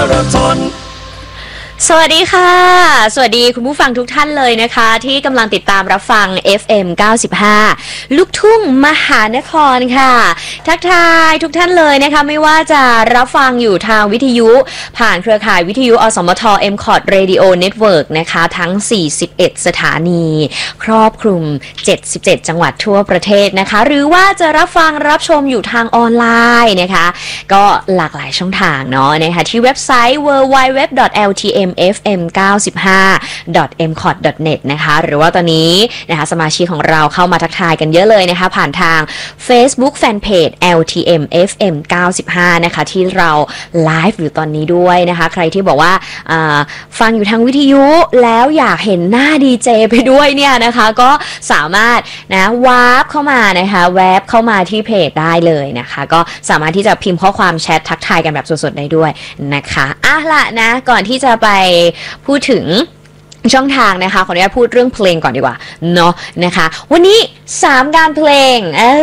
ราธอนสวัสดีค่ะสวัสดีคุณผู้ฟังทุกท่านเลยนะคะที่กำลังติดตามรับฟัง FM 95ลูกทุ่งมหานครค่ะทักทายทุกท่านเลยนะคะไม่ว่าจะรับฟังอยู่ทางวิทยุผ่านเครือข่ายวิทยุอสมท MCOT Radio Network นะคะทั้ง41สถานีครอบคลุม77จังหวัดทั่วประเทศนะคะหรือว่าจะรับฟังรับชมอยู่ทางออนไลน์นะคะก็หลากหลายช่องทางเนาะนะคะที่เว็บไซต์ www.ltmfm95.mcot.net นะคะหรือว่าตอนนี้นะคะสมาชิกของเราเข้ามาทักทายกันเยอะเลยนะคะผ่านทาง Facebook Fanpage LTMFM95 นะคะที่เราไลฟ์อยู่ตอนนี้ด้วยนะคะใครที่บอกว่าฟังอยู่ทางวิทยุแล้วอยากเห็นหน้าดีเจไปด้วยเนี่ยนะคะก็สามารถนะวาร์ปเข้ามานะคะแวบเข้ามาที่เพจได้เลยนะคะก็สามารถที่จะพิมพ์ข้อความแชททักทายกันแบบสดๆได้ด้วยนะคะล่ะนะก่อนที่จะไปพูดถึงช่องทางนะคะขออนุญาตพูดเรื่องเพลงก่อนดีกว่าเนาะนะคะวันนี้3การเพลง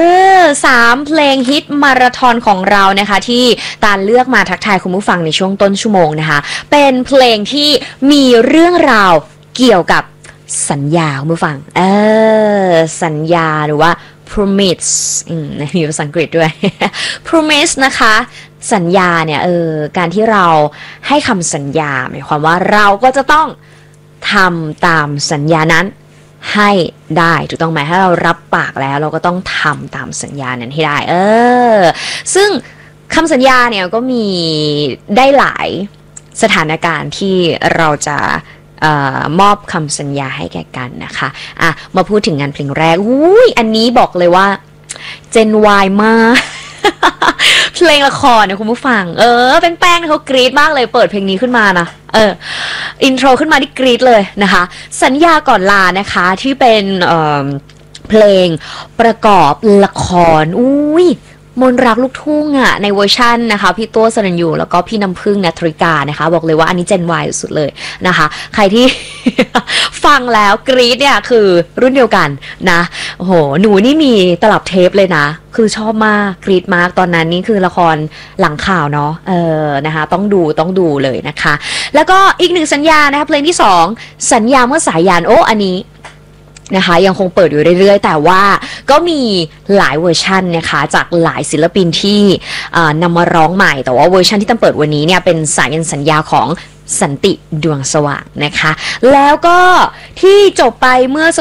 3เพลงฮิตมาราธอนของเรานะคะที่ตาลเลือกมาทักทายคุณผู้ฟังในช่วงต้นชั่วโมงนะคะเป็นเพลงที่มีเรื่องราวเกี่ยวกับสัญญาคุณผู้ฟังสัญญาหรือว่า promise มีภาษาอังกฤษด้วย promise นะคะสัญญาเนี่ยการที่เราให้คำสัญญาหมายความว่าเราก็จะต้องทำตามสัญญานั้นให้ได้ถูกต้องไหมถ้าเรารับปากแล้วเราก็ต้องทำตามสัญญานั้นให้ได้ซึ่งคำสัญญาเนี่ยก็มีได้หลายสถานการณ์ที่เราจะมอบคำสัญญาให้แก่กันนะคะมาพูดถึงงานเพลงแรกอันนี้บอกเลยว่าเจนวายมากเพลงละครนะคุณผู้ฟังแป้งเขากรี๊ดมากเลยเปิดเพลงนี้ขึ้นมานะอินโทรขึ้นมาที่กรี๊ดเลยนะคะสัญญาก่อนลานะคะที่เป็นเพลงประกอบละครมนรักลูกทุ่งในเวอร์ชันนะคะพี่ตัวสรัญญูแล้วก็พี่น้ำพึ่งณัฐริกานะคะบอกเลยว่าอันนี้เจนวายสุดเลยนะคะใครที่ ฟังแล้วกรี๊ดเนี่ยคือรุ่นเดียวกันนะโอ้โหหนูนี่มีตลับเทปเลยนะคือชอบมากกรี๊ดมากตอนนั้นนี่คือละครหลังข่าวเนาะนะคะต้องดูเลยนะคะแล้วก็อีกหนึ่งสัญญานะคะเพลงที่2สัญญาเมื่อสายยานอันนี้นะคะยังคงเปิดอยู่เรื่อยๆแต่ว่าก็มีหลายเวอร์ชันนะคะจากหลายศิลปินที่นำมาร้องใหม่แต่ว่าเวอร์ชันที่ตั้งเปิดวันนี้เนี่ยเป็นสายันสัญญาของสันติดวงสว่างนะคะแล้วก็ที่จบไปเมื่อ